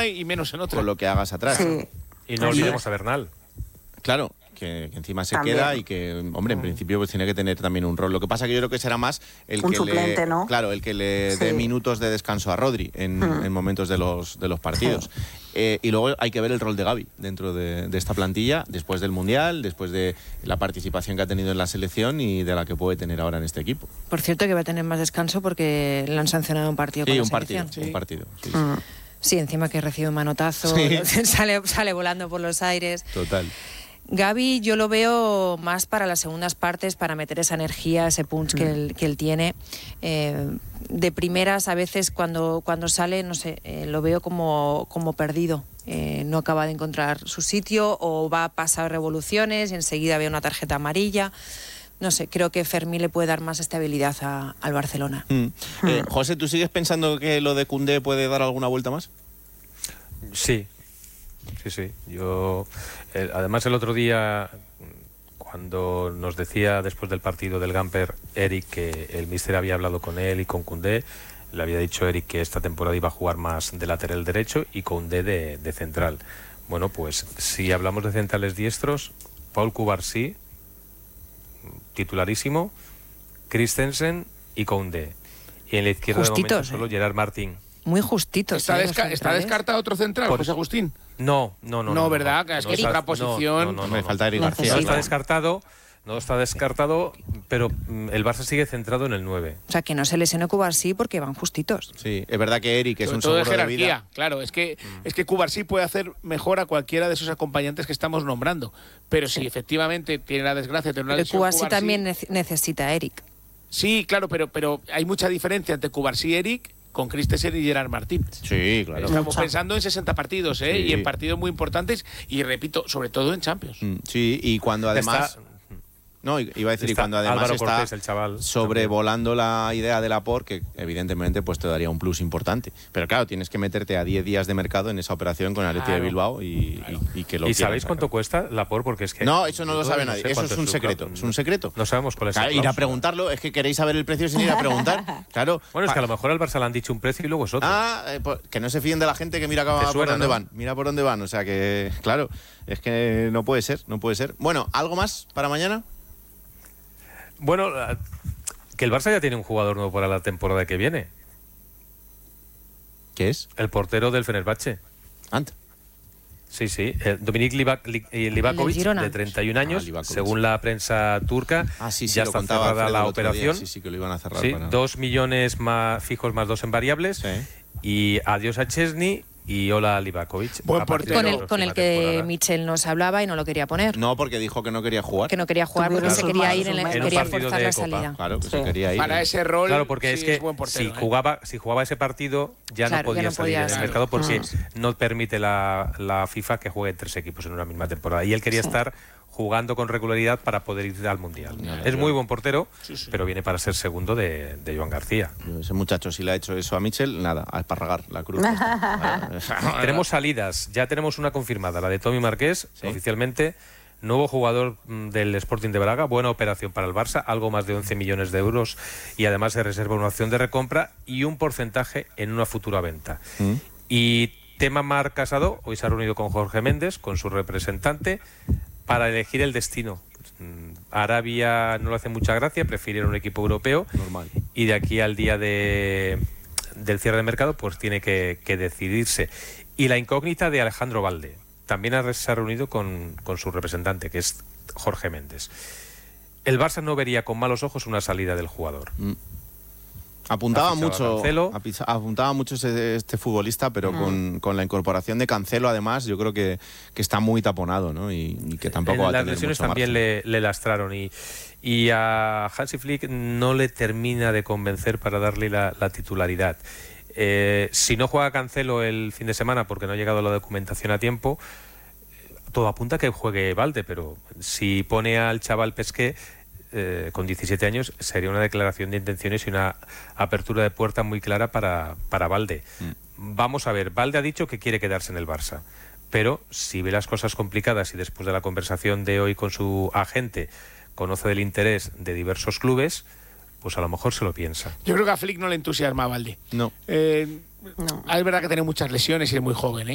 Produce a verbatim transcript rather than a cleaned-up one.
una y menos en otra. Con lo que hagas atrás. Sí. Y no olvidemos a Bernal. Claro, que, que encima se También. queda y que, hombre, en principio pues tiene que tener también un rol. Lo que pasa que yo creo que será más el Un que suplente, le, ¿no? claro, el que le Sí. dé minutos de descanso a Rodri en, Mm. en momentos de los de los partidos. Eh, y luego hay que ver el rol de Gavi dentro de, de esta plantilla, después del Mundial, después de la participación que ha tenido en la selección y de la que puede tener ahora en este equipo. Por cierto, que va a tener más descanso porque le han sancionado un partido Sí, con la un partido, selección. un partido. Sí, sí. Mm. Sí, encima que recibe un manotazo, Sí. sale, sale volando por los aires. Total. Gavi yo lo veo más para las segundas partes, para meter esa energía, ese punch que, él, que él tiene. Eh, de primeras, a veces cuando, cuando sale, no sé, eh, lo veo como, como perdido. Eh, no acaba de encontrar su sitio o va a pasar revoluciones y enseguida ve una tarjeta amarilla. No sé, creo que Fermín le puede dar más estabilidad a, al Barcelona. Mm. Eh, José, ¿tú sigues pensando que lo de Koundé puede dar alguna vuelta más? Sí, sí, sí. Yo, eh, además el otro día, cuando nos decía después del partido del Gamper Eric que el míster había hablado con él y con Koundé, le había dicho Eric que esta temporada iba a jugar más de lateral derecho y Koundé de, de central. Bueno, pues si hablamos de centrales diestros, Paul Cubarsí, titularísimo, Christensen y Koundé. Y en la izquierda Justitos, de momento solo eh. Gerard Martín. Muy justito. ¿Está, desca ¿Está descartado otro central, Por- José Agustín? No, no, no. No, no, ¿verdad? no, Es no que es está- otra no, posición. No, no, no, Me no. falta Eric Necesita. García. No está claro. descartado, no está descartado, pero mm, el Barça sigue centrado en el nueve. O sea, que no se lesione Cubarsí porque van justitos. Sí, es verdad que Eric es Sobre un todo de seguro de jerarquía, vida. claro. Es que, es que Cubarsí puede hacer mejor a cualquiera de esos acompañantes que estamos nombrando. Pero si efectivamente tiene la desgracia de tener una Pero lesión Cubarsí Cubarsí- también nece- necesita a Eric. Sí, claro, pero, pero hay mucha diferencia entre Cubarsí y Eric con Christensen y Gerard Martín. Sí, claro. Estamos Mucha. pensando en sesenta partidos, ¿eh? Sí. Y en partidos muy importantes. Y repito, sobre todo en Champions. Mm, Sí, y cuando además... Está- No, iba a decir, y Está cuando además Álvaro está Cortés, el chaval, sobrevolando la idea de Laporte, que evidentemente pues te daría un plus importante. Pero claro, tienes que meterte a diez días de mercado en esa operación con Atleti de Claro. Bilbao y, y- y que lo ¿Y quieran sabéis sacar. cuánto cuesta Laporte? Porque es que No, eso no lo yo sabe no nadie. sé Eso cuánto es un su secreto. clau- Es un secreto. No sabemos cuál es Claro, el ir a cláusula. preguntarlo, es que queréis saber el precio sin ir a preguntar. Claro. Bueno, es que a Pa- lo mejor al Barça le han dicho un precio y luego es otro. Ah, eh, pues, que no se fíen de la gente que mira Te por suena, dónde ¿no? van. Mira por dónde van. O sea que, claro, es que no puede ser, no puede ser. Bueno, ¿algo más para mañana? Bueno, la- que el Barça ya tiene un jugador nuevo para la temporada que viene. ¿Qué es? El portero del Fenerbahce. Ant. Sí, sí. El Dominik Liva- Li- eh, Livakovic, Girona. de treinta y un años, Ah, Livakovic. según la prensa turca. Ah, sí, sí, ya lo está contaba cerrada Alfredo la el otro día. operación. Sí, sí, que lo iban a cerrar. Sí, para- dos millones más fijos más dos en variables. Sí. Y adiós a Chesney y hola a Livakovic. Buen a partir de portero. Con la el, con el próxima que temporada. Michel nos hablaba y no lo quería poner. No, porque dijo que no quería jugar. Que no quería jugar porque Tuvieron se sus quería malos, ir, en la, sus En un quería partido forzar de la Copa. salida. Claro, que Sí. se quería ir. Para ese rol, Claro, porque sí, es que es buen portero, si, ¿eh? jugaba, si jugaba ese partido ya Claro, no podía ya no salir podía en el salir. mercado porque Ah. no permite la, la FIFA que jueguen tres equipos en una misma temporada. Y él quería Sí. estar jugando con regularidad para poder ir al Mundial. Ya, es ya. muy buen portero, Sí, sí. pero viene para ser segundo de, de Joan García. Ese muchacho, si le ha hecho eso a Michel, nada, a esparragar la cruz. Tenemos salidas, ya tenemos una confirmada, la de Tommy Marqués, Sí. oficialmente. Nuevo jugador mm, del Sporting de Braga, buena operación para el Barça, algo más de once millones de euros y además se reserva una opción de recompra y un porcentaje en una futura venta. Mm. Y tema Marc Casado, hoy se ha reunido con Jorge Méndez, con su representante, para elegir el destino. Mm, Arabia no le hace mucha gracia, prefiere un equipo europeo. Normal. Y de aquí al día de, del cierre de mercado, pues tiene que, que decidirse. Y la incógnita de Alejandro Valde. También ha- se ha reunido con, con su representante, que es Jorge Méndez. El Barça no vería con malos ojos una salida del jugador. Apuntaba Ha fichado a mucho, Cancelo. apisa- apuntaba mucho ese- este futbolista, pero con, con la incorporación de Cancelo, además, yo creo que, que está muy taponado, ¿no? Y, y que tampoco va a Las tener lesiones mucho también margen. le, le lastraron y, y a Hansi Flick no le termina de convencer para darle la, la titularidad. Eh, si no juega Cancelo el fin de semana porque no ha llegado la documentación a tiempo, todo apunta a que juegue Valde, pero si pone al chaval Pesqué eh, con diecisiete años, sería una declaración de intenciones y una apertura de puerta muy clara para, para Valde. Mm. Vamos a ver, Valde ha dicho que quiere quedarse en el Barça, pero si ve las cosas complicadas y después de la conversación de hoy con su agente conoce del interés de diversos clubes, pues a lo mejor se lo piensa. Yo creo que a Flick no le entusiasma a Valde. No. Eh, No. Es verdad que tiene muchas lesiones y es muy joven, ¿eh?